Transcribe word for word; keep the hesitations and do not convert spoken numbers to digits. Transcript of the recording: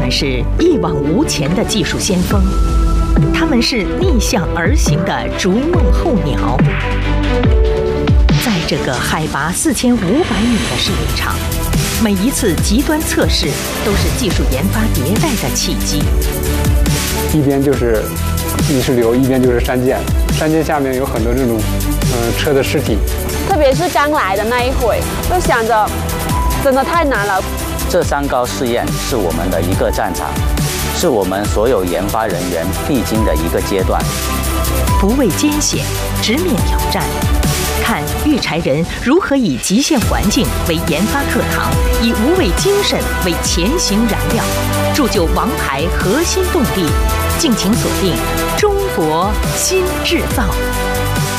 然是一往无前的技术先锋，他们是逆向而行的逐梦候鸟。在这个海拔四千五百米的试验场，每一次极端测试都是技术研发迭代的契机。 一边就是泥石流，一边就是山涧，山涧下面有很多这种呃车的尸体。 特别是刚来的那一会，就想着真的太难了。 这山高试验是我们的一个战场，是我们所有研发人员必经的一个阶段。 不畏艰险，直面挑战，看育柴人如何以极限环境为研发课堂，以无畏精神为前行燃料，铸就王牌核心动力。敬请锁定《中国新制造》。